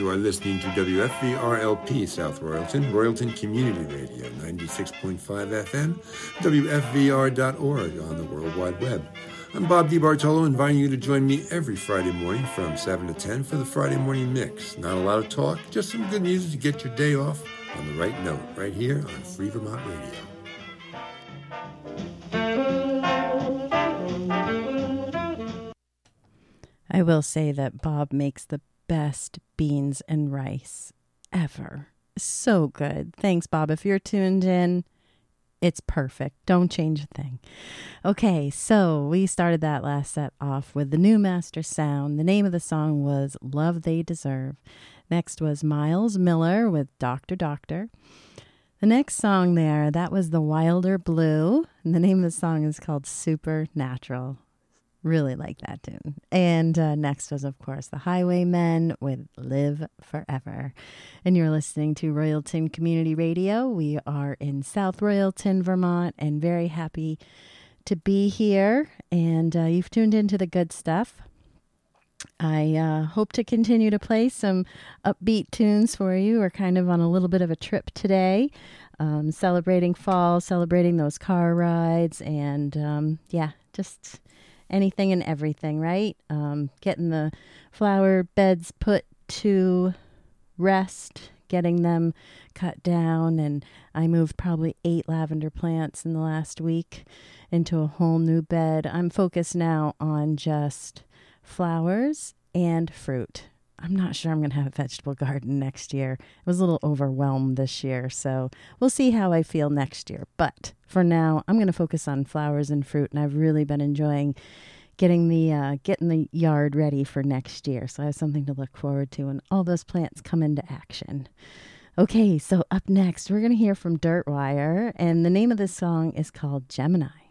You are listening to WFVRLP South Royalton, Royalton Community Radio, 96.5 FM, WFVR.org on the World Wide Web. I'm Bob DiBartolo, inviting you to join me every Friday morning from 7 to 10 for the Friday Morning Mix. Not a lot of talk, just some good music to get your day off on the right note, right here on Free Vermont Radio. I will say that Bob makes the best beans and rice ever. So good. Thanks, Bob. If you're tuned in, it's perfect. Don't change a thing. Okay, so we started that last set off with the New Master Sound. The name of the song was Love They Deserve. Next was Miles Miller with Doctor Doctor. The next song there, that was The Wilder Blue. And the name of the song is called Supernatural. Really like that tune. And next was, of course, the Highwaymen with Live Forever. And you're listening to Royalton Community Radio. We are in South Royalton, Vermont, and very happy to be here. And you've tuned into the good stuff. I hope to continue to play some upbeat tunes for you. We're kind of on a little bit of a trip today, celebrating fall, celebrating those car rides, and just anything and everything, right? Getting the flower beds put to rest, getting them cut down, and I moved probably 8 lavender plants in the last week into a whole new bed. I'm focused now on just flowers and fruit. I'm not sure I'm going to have a vegetable garden next year. I was a little overwhelmed this year, so we'll see how I feel next year. But for now, I'm going to focus on flowers and fruit, and I've really been enjoying getting the yard ready for next year. So I have something to look forward to when all those plants come into action. Okay, so up next, we're going to hear from Dirtwire, and the name of this song is called Gemini.